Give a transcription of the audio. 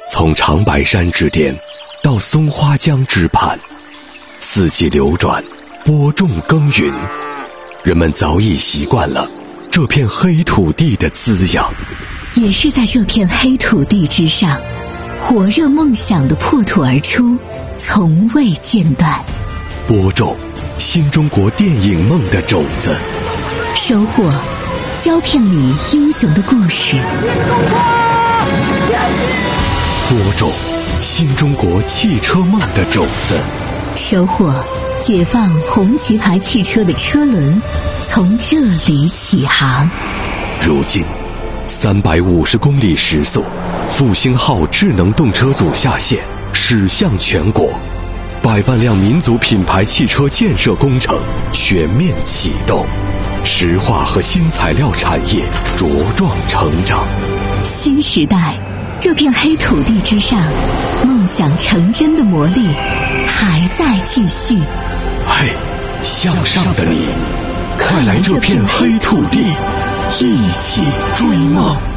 从长白山之巅到松花江之畔，四季流转，播种耕耘，人们早已习惯了这片黑土地的滋养。 也是在这片黑土地之上，火热梦想的破土而出，从未间断。 播种新中国电影梦的种子， 收获胶片里英雄的故事， 播种新中国汽车梦的种子， 收获解放红旗牌汽车的车轮从这里起航。 如今350公里时速，复兴号智能动车组下线，驶向全国，100万辆民族品牌汽车建设工程全面启动，石化和新材料产业茁壮成长。 新时代，这片黑土地之上，梦想成真的魔力还在继续。 嘿，向上的你，快来这片黑土地，一起追梦。